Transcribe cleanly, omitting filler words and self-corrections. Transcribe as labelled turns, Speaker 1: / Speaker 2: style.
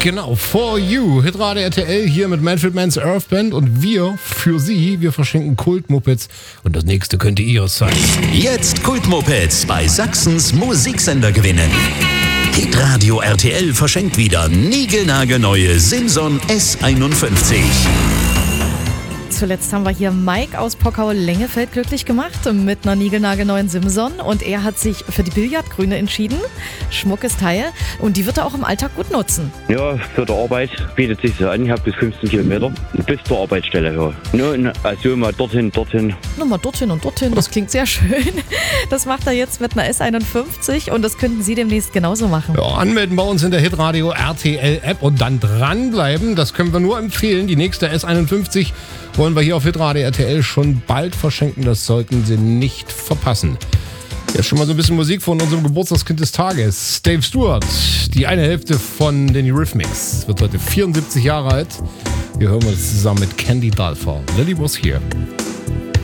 Speaker 1: Genau, For You, Hitradio RTL hier mit Manfred Mann's Earth Band und wir verschenken Kultmopeds und das nächste könnte ihres sein.
Speaker 2: Jetzt Kultmopeds bei Sachsens Musiksender gewinnen. Hitradio RTL verschenkt wieder niegelnagelneue Simson S51.
Speaker 3: Zuletzt haben wir hier Mike aus Pockau-Lengefeld glücklich gemacht mit einer niegelnagelneuen Simson und er hat sich für die Billardgrüne entschieden. Schmuckes Teil und die wird er auch im Alltag gut nutzen.
Speaker 4: Ja, für die Arbeit bietet sich so an. Ich habe bis 15 Kilometer bis zur Arbeitsstelle. Ja. Nur, also mal dorthin.
Speaker 3: Nochmal dorthin und dorthin, das klingt sehr schön. Das macht er jetzt mit einer S51 und das könnten Sie demnächst genauso machen.
Speaker 1: Ja, anmelden bei uns in der Hitradio RTL App und dann dranbleiben, das können wir nur empfehlen. Die nächste S51 wollen wir hier auf Hitradio RTL schon bald verschenken. Das sollten Sie nicht verpassen. Jetzt schon mal so ein bisschen Musik von unserem Geburtstagskind des Tages. Dave Stewart, die eine Hälfte von den Eurythmics, wird heute 74 Jahre alt. Wir hören uns zusammen mit Candy Dulfer. Lily was here.